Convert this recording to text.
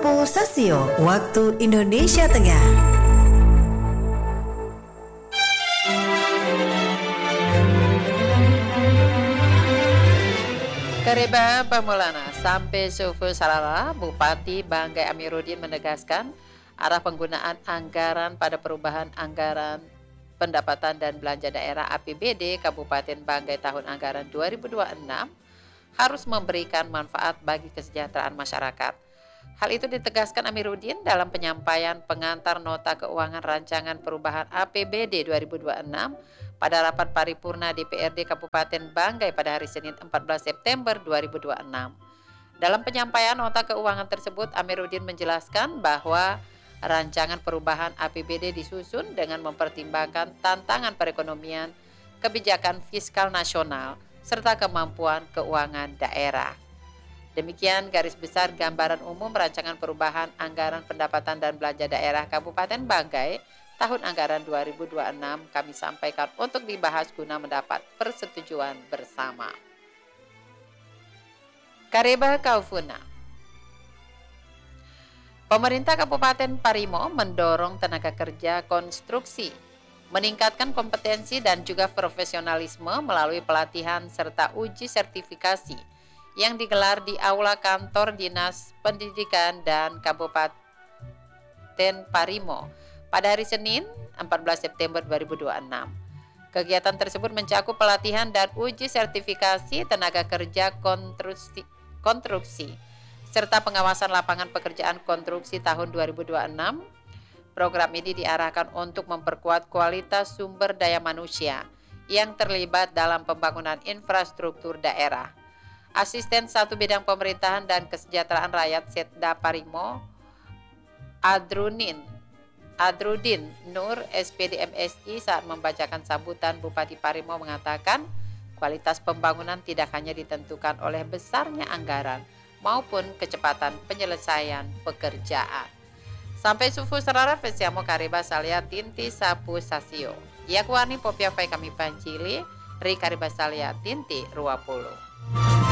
Sapu Sasio, waktu Indonesia Tengah. Kareba Pamulana sampai Sufu Sarara, Bupati Banggai Amiruddin menegaskan arah penggunaan anggaran pada perubahan anggaran pendapatan dan belanja daerah APBD Kabupaten Banggai tahun anggaran 2026 harus memberikan manfaat bagi kesejahteraan masyarakat. Hal itu ditegaskan Amiruddin dalam penyampaian pengantar nota keuangan rancangan perubahan APBD 2026 pada rapat paripurna DPRD Kabupaten Banggai pada hari Senin 14 September 2026. Dalam penyampaian nota keuangan tersebut, Amiruddin menjelaskan bahwa rancangan perubahan APBD disusun dengan mempertimbangkan tantangan perekonomian, kebijakan fiskal nasional, serta kemampuan keuangan daerah. Demikian garis besar gambaran umum rancangan perubahan anggaran pendapatan dan belanja daerah Kabupaten Banggai tahun anggaran 2026 kami sampaikan untuk dibahas guna mendapat persetujuan bersama. Kareba Kaufuna. Pemerintah Kabupaten Parimo mendorong tenaga kerja konstruksi, meningkatkan kompetensi dan juga profesionalisme melalui pelatihan serta uji sertifikasi yang digelar di Aula Kantor Dinas Pendidikan dan Kabupaten Parimo pada hari Senin 14 September 2026. Kegiatan tersebut mencakup pelatihan dan uji sertifikasi tenaga kerja konstruksi serta pengawasan lapangan pekerjaan konstruksi tahun 2026. Program ini diarahkan untuk memperkuat kualitas sumber daya manusia yang terlibat dalam pembangunan infrastruktur daerah. Asisten 1 Bidang Pemerintahan dan Kesejahteraan Rakyat Setda Parimo, Adrudin Nur SPD MSI saat membacakan sambutan Bupati Parimo mengatakan kualitas pembangunan tidak hanya ditentukan oleh besarnya anggaran maupun kecepatan penyelesaian pekerjaan. Sampai Sufu Sarara Fesiamo Kareba Salia Tinti Sapu Sasio. Yakwani Popia Fai Kami Pancili Ri Kareba Salia Tinti Ruapulu.